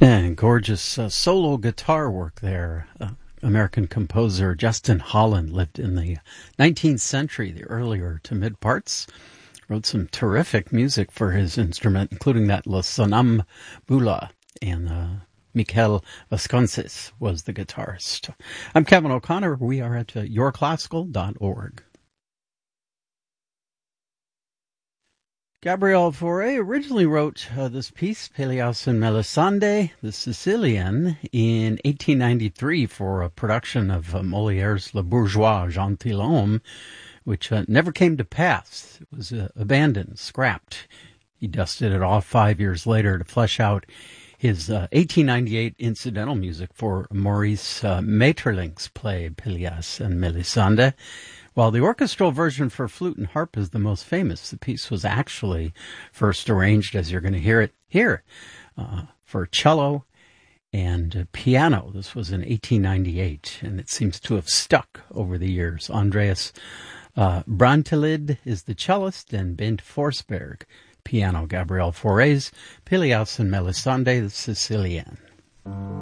And gorgeous solo guitar work there. American composer Justin Holland lived in the 19th century, the earlier to mid parts. Wrote some terrific music for his instrument, including that La Sonambula, and Miquel Vasconcelos was the guitarist. I'm Kevin O'Connor. We are at yourclassical.org. Gabriel Fauré originally wrote this piece, Pelléas and Melisande, the Sicilian, in 1893 for a production of Molière's Le Bourgeois Gentilhomme, which never came to pass. It was abandoned, scrapped. He dusted it off 5 years later to flesh out his 1898 incidental music for Maurice Maeterlinck's play Pelléas and Melisande. While the orchestral version for flute and harp is the most famous, the piece was actually first arranged, as you're going to hear it here, for cello and piano. This was in 1898, and it seems to have stuck over the years. Andreas Brantelid is the cellist, and Bent Forsberg, piano. Gabriel Fauré's Pelléas and Melisande, the Sicilian.